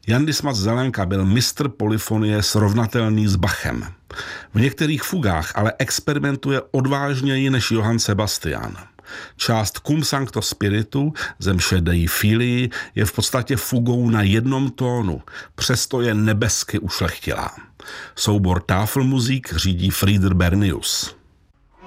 Jan Dismas Zelenka byl mistr polyfonie srovnatelný s Bachem. V některých fugách ale experimentuje odvážněji než Johann Sebastian. Část Cum Sancto Spiritu, ze mše Dei Filii, je v podstatě fugou na jednom tónu, přesto je nebesky ušlechtilá. Soubor Tafelmusik řídí Frieder Bernius.